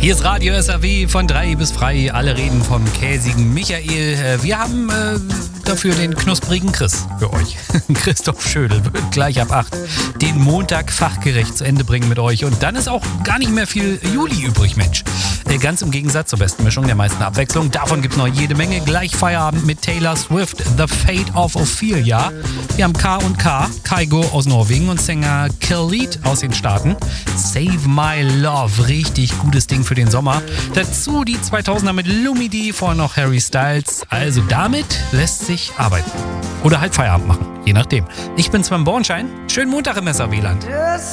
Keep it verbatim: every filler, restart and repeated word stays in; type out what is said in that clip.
Hier ist Radio S A W von drei bis frei. Alle reden vom käsigen Michael. Wir haben äh, dafür den knusprigen Chris für euch. Christoph Schödel wird gleich ab acht den Montag fachgerecht zu Ende bringen mit euch. Und dann ist auch gar nicht mehr viel Juli übrig, Mensch. Äh, ganz im Gegensatz zur besten Mischung der meisten Abwechslung. Davon gibt es noch jede Menge. Gleich Feierabend mit Taylor Swift, The Fate of Ophelia. Wir haben K und K, Kygo aus Norwegen und Sänger Khalid aus den Staaten. Save My Love, richtig gutes Ding für den Sommer. Dazu die zweitausender mit Lumidee, vorher noch Harry Styles. Also damit lässt sich arbeiten. Oder halt Feierabend machen, je nachdem. Ich bin Sven Bornschein. Schönen Montag im S A W-Land.